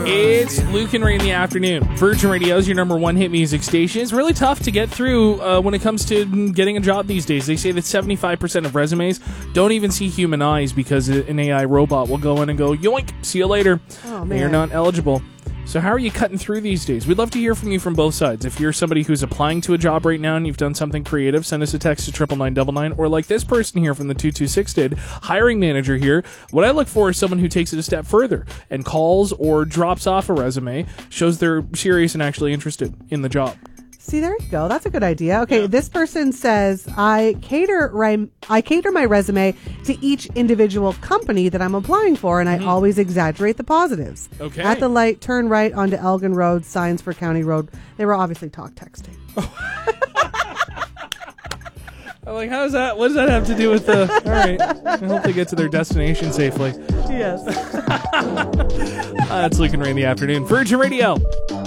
It's Luke and Ray in the afternoon. Virgin Radio is your number one hit music station. It's really tough to get through when it comes to getting a job these days. They say that 75% of resumes don't even see human eyes because an AI robot will go in and go, yoink, see you later. Oh, man. And you're not eligible. So how are you cutting through these days? We'd love to hear from you from both sides. If you're somebody who's applying to a job right now and you've done something creative, send us a text to 99999. Or like this person here from the 226 did, hiring manager here, what I look for is someone who takes it a step further and calls or drops off a resume, shows they're serious and actually interested in the job. See, there you go. That's a good idea. Okay, This person says, I cater my resume to each individual company that I'm applying for, and I always exaggerate the positives. Okay. At the light, turn right onto Elgin Road, signs for County Road. They were obviously talk texting. I'm like, how's that? What does that have to do with the... All right. I hope they get to their destination safely. Yes. That's Luke and Ray in the afternoon. Virgin Radio.